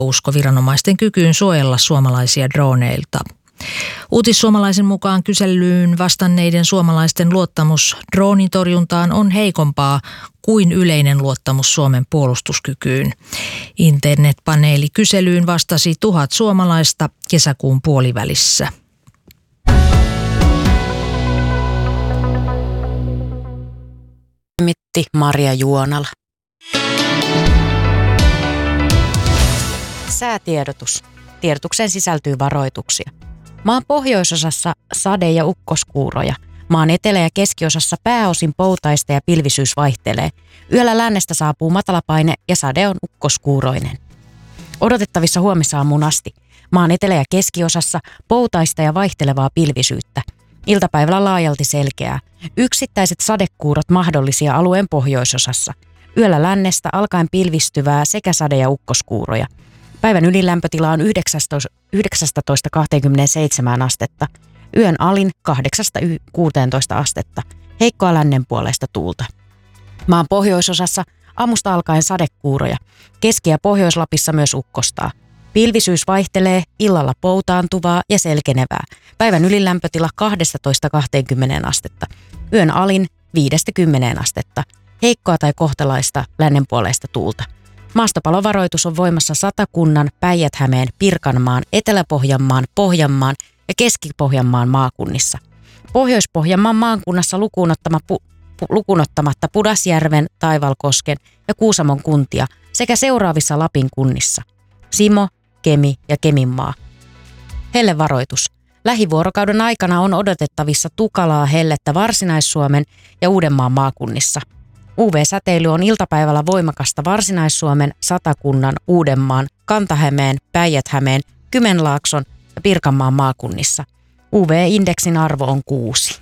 usko viranomaisten kykyyn suojella suomalaisia droneilta. Uutissuomalaisen mukaan kyselyyn vastanneiden suomalaisten luottamus droonitorjuntaan on heikompaa kuin yleinen luottamus Suomen puolustuskykyyn. Internetpaneeli kyselyyn vastasi 1000 suomalaista kesäkuun puolivälissä. Maria Juonala. Säätiedotus. Tiedotukseen sisältyy varoituksia. Maan pohjoisosassa sade- ja ukkoskuuroja. Maan etelä- ja keskiosassa pääosin poutaista ja pilvisyys vaihtelee. Yöllä lännestä saapuu matalapaine ja sade on ukkoskuuroinen. Odotettavissa huomisaamuun asti. Maan etelä- ja keskiosassa poutaista ja vaihtelevaa pilvisyyttä. Iltapäivällä laajalti selkeää. Yksittäiset sadekuurot mahdollisia alueen pohjoisosassa. Yöllä lännestä alkaen pilvistyvää sekä sade- ja ukkoskuuroja. Päivän ylilämpötila on 19–27 astetta. Yön alin 8–16 astetta. Heikkoa lännenpuoleista tuulta. Maan pohjoisosassa aamusta alkaen sadekuuroja. Keski- ja Pohjois-Lapissa myös ukkostaa. Pilvisyys vaihtelee, illalla poutaantuvaa ja selkenevää. Päivän ylilämpötila 12–20 astetta. Yön alin 5–10 astetta. Heikkoa tai kohtalaista lännenpuoleista tuulta. Maastopalovaroitus on voimassa Satakunnan, Päijät-Hämeen, Pirkanmaan, Etelä-Pohjanmaan, Pohjanmaan ja Keski-Pohjanmaan maakunnissa. Pohjois-Pohjanmaan maakunnassa lukunottamatta Pudasjärven, Taivalkosken ja Kuusamon kuntia sekä seuraavissa Lapin kunnissa. Simo, Kemi ja Keminmaa. Hellevaroitus. Lähivuorokauden aikana on odotettavissa tukalaa hellettä Varsinais-Suomen ja Uudenmaan maakunnissa. UV-säteily on iltapäivällä voimakasta Varsinais-Suomen, Satakunnan, Uudenmaan, Kanta-Hämeen, Päijät-Hämeen, Kymenlaakson ja Pirkanmaan maakunnissa. UV-indeksin arvo on 6.